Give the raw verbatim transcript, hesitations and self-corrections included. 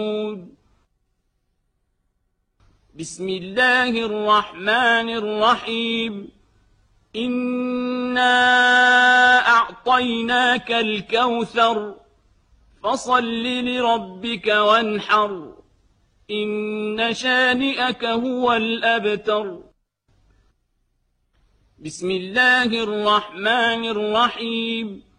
بسم الله الرحمن الرحيم إنا أعطيناك الكوثر فصل لربك وانحر إن شانئك هو الأبتر بسم الله الرحمن الرحيم